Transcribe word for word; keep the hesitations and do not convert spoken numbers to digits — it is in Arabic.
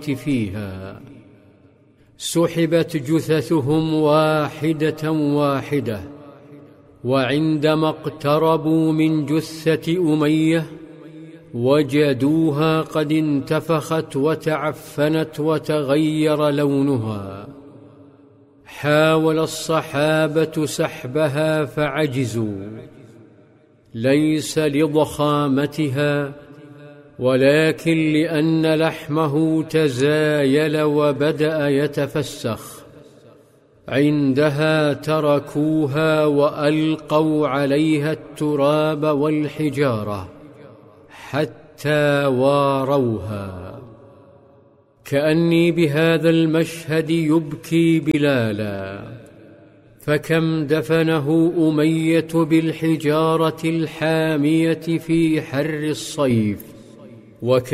فيها. سحبت جثثهم واحدة واحدة، وعندما اقتربوا من جثة أمية وجدوها قد انتفخت وتعفنت وتغير لونها. حاول الصحابة سحبها فعجزوا، ليس لضخامتها ولكن لأن لحمه تزايل وبدأ يتفسخ. عندها تركوها وألقوا عليها التراب والحجارة حتى واروها. كأني بهذا المشهد يبكي بلالا، فكم دفنه أمية بالحجارة الحامية في حر الصيف، وكم